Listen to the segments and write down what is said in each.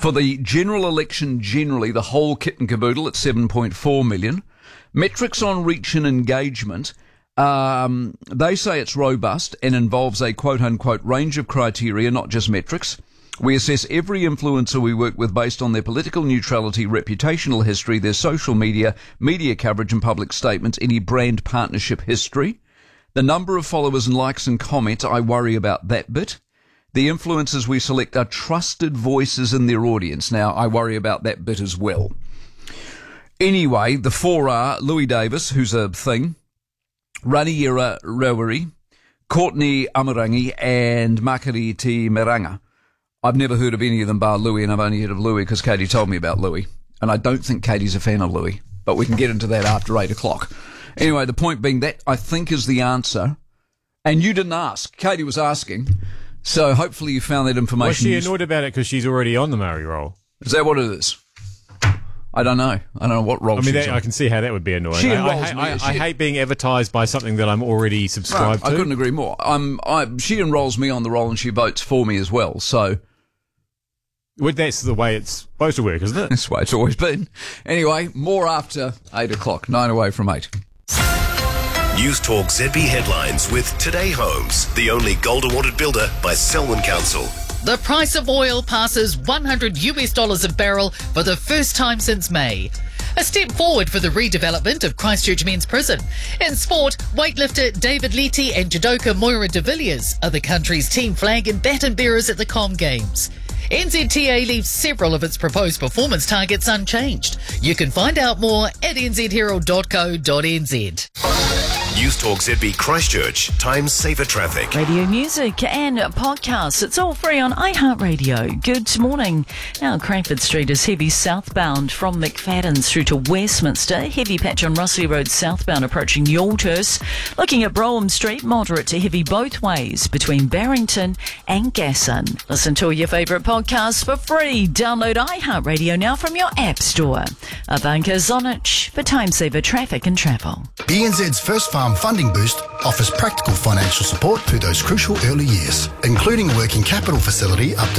For the general election generally, the whole kit and caboodle at 7.4 million. Metrics on reach and engagement, they say it's robust and involves a quote-unquote range of criteria, not just metrics. We assess every influencer we work with based on their political neutrality, reputational history, their social media coverage and public statements, any brand partnership history. The number of followers and likes and comments, I worry about that bit. The influencers we select are trusted voices in their audience. Now, I worry about that bit as well. Anyway, the four are Louis Davis, who's a thing, Raniera Rawiri, Courtney Amarangi, and Makariti Meranga. I've never heard of any of them bar Louis, and I've only heard of Louis because Katie told me about Louis. And I don't think Katie's a fan of Louis, but we can get into that after 8 o'clock. Anyway, the point being that I think is the answer. And you didn't ask. Katie was asking. So hopefully you found that information. Was she annoyed about it because she's already on the Murray roll? Is that what it is? I don't know. I don't know what role she's on. I can see how that would be annoying. I hate being advertised by something that I'm already subscribed to. I couldn't agree more. She enrolls me on the roll and she votes for me as well. So that's the way it's supposed to work, isn't it? That's the way it's always been. Anyway, more after 8 o'clock, 9 away from 8. News Talk ZB headlines with Today Homes, the only gold awarded builder by Selwyn Council. The price of oil passes $100 a barrel for the first time since May. A step forward for the redevelopment of Christchurch Men's Prison. In sport, weightlifter David Leety and judoka Moira de Villiers are the country's team flag and baton bearers at the Com Games. NZTA leaves several of its proposed performance targets unchanged. You can find out more at nzherald.co.nz. News Talk ZB Christchurch, Times Saver Traffic. Radio music and podcasts. It's all free on iHeartRadio. Good morning. Now, Cranford Street is heavy southbound from McFadden's through to Westminster. Heavy patch on Russley Road southbound approaching Yalters. Looking at Brougham Street, moderate to heavy both ways between Barrington and Gasson. Listen to all your favourite podcasts for free. Download iHeartRadio now from your app store. Abanka Zonich for Time Saver Traffic and Travel. BNZ's First Farm Funding Boost offers practical financial support through those crucial early years, including a working capital facility up to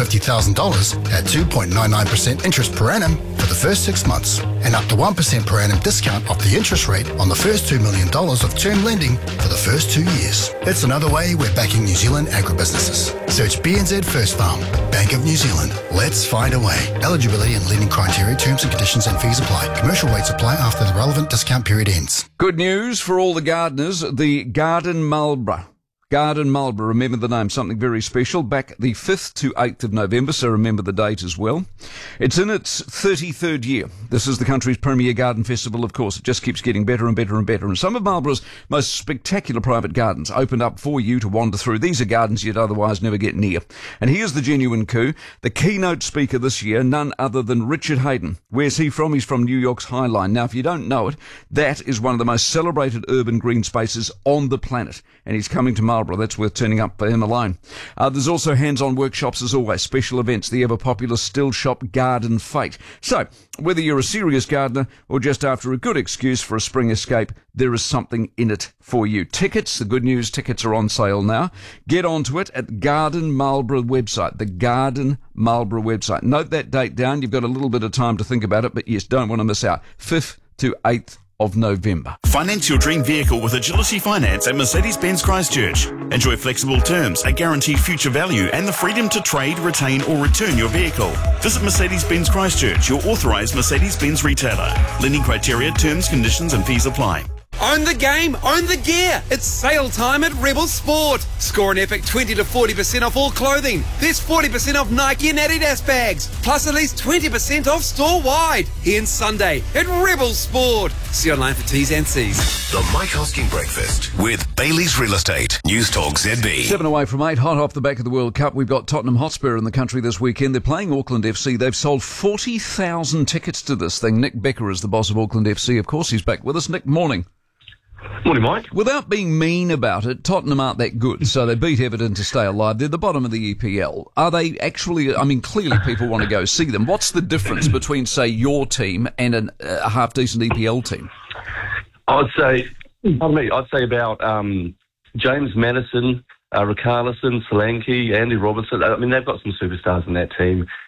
$250,000 at 2.99% interest per annum for the first 6 months, and up to 1% per annum discount off the interest rate on the first $2 million of term lending for the first 2 years. It's another way we're backing New Zealand agribusinesses. Search BNZ First Farm, Bank of New Zealand. Let's find a way. Eligibility and lending criteria, terms and conditions and fees apply. Commercial rates apply after the relevant discount period ends. Good news for all the gardeners. The Garden Marlborough. Garden Marlborough, remember the name, something very special, back the 5th to 8th of November, so remember the date as well. It's in its 33rd year. This is the country's premier garden festival, of course. It just keeps getting better and better and better. And some of Marlborough's most spectacular private gardens opened up for you to wander through. These are gardens you'd otherwise never get near. And here's the genuine coup. The keynote speaker this year, none other than Richard Hayden. Where's he from? He's from New York's High Line. Now, if you don't know it, that is one of the most celebrated urban green spaces on the planet. And he's coming to Marlborough. That's worth turning up for him alone. There's also hands-on workshops as always, special events, the ever-popular Still Shop Garden Fete. So, whether you're a serious gardener or just after a good excuse for a spring escape, there is something in it for you. Tickets, the good news, tickets are on sale now. Get onto it at Garden Marlborough website, the Garden Marlborough website. Note that date down. You've got a little bit of time to think about it, but yes, don't want to miss out. 5th to 8th of November. Finance your dream vehicle with Agility Finance at Mercedes-Benz Christchurch. Enjoy flexible terms, a guaranteed future value, and the freedom to trade, retain, or return your vehicle. Visit Mercedes-Benz Christchurch, your authorised Mercedes-Benz retailer. Lending criteria, terms, conditions, and fees apply. Own the game, own the gear. It's sale time at Rebel Sport. Score an epic 20 to 40% off all clothing. There's 40% off Nike and Adidas bags, plus at least 20% off store-wide. Here Sunday at Rebel Sport. See online for T's and C's. The Mike Hosking Breakfast with Bailey's Real Estate. News Talk ZB. 7 away from 8, hot off the back of the World Cup. We've got Tottenham Hotspur in the country this weekend. They're playing Auckland FC. They've sold 40,000 tickets to this thing. Nick Becker is the boss of Auckland FC. Of course, he's back with us. Nick, morning. Morning, Mike. Without being mean about it, Tottenham aren't that good, so they beat Everton to stay alive. They're the bottom of the EPL. Are they actually, I mean, clearly people want to go see them. What's the difference between, say, your team and a half-decent EPL team? I'd say about James Maddison, Richarlison, Solanke, Andy Robertson. I mean, they've got some superstars in that team.